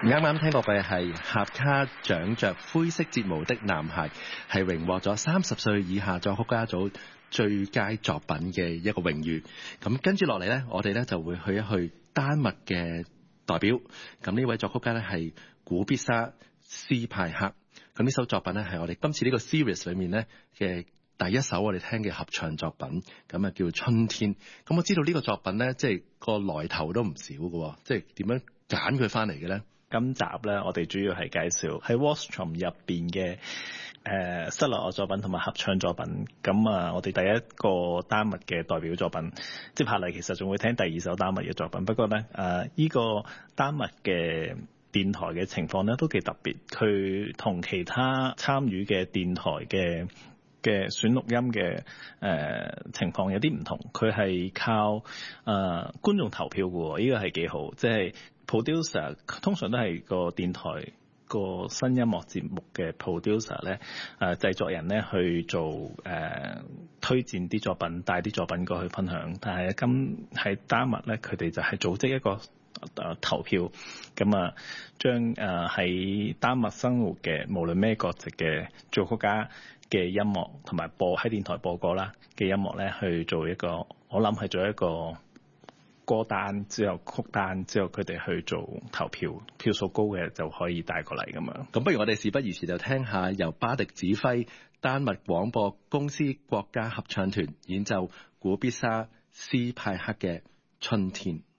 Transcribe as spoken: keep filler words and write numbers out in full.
啱啱聽過嘅係合卡長着灰色睫毛的男孩，係榮獲咗三十歲以下作曲家組最佳作品嘅一個榮譽。咁跟住落嚟呢，我哋呢就會去一去丹麥嘅代表。咁呢位作曲家呢係古必莎斯派克。咁呢首作品呢係我哋今次呢個 series 裏面呢嘅第一首我哋聽嘅合唱作品，咁啊叫春天。咁我知道呢個作品呢，即係個來頭都唔少嘅，即係點樣揀佢翻嚟嘅呢？ 今集咧，我哋主要係介紹喺 Wahlström 入邊嘅誒室內樂作品同埋合唱作品。咁啊，我哋第一個丹麥嘅代表作品，接下嚟其實仲會聽第二首丹麥嘅作品。不過咧，誒、呃、依、這個丹麥嘅電台嘅情況咧都幾特別，佢同其他參與嘅電台嘅嘅選錄音嘅誒、呃、情況有啲唔同。佢係靠誒、呃、觀眾投票嘅喎，呢、這個係幾好，即係。producer 通常都係個電台個新音樂節目嘅 producer 咧，誒製作人咧去做誒、呃、推薦啲作品，帶啲作品過去分享。但係今喺丹麥咧，佢哋就係組織一個誒、呃、投票，咁啊將誒喺丹麥生活嘅無論咩國籍嘅作曲家嘅音樂同埋播喺電台播過啦嘅音樂咧，去做一個我諗係做一個。歌單之後曲單之後，佢哋去做投票，票數高嘅就可以帶過嚟咁樣。 咁不如我哋事不宜遲，就聽下由巴迪指揮丹麥廣播公司國家合唱團演奏古必莎斯派克嘅《春天》。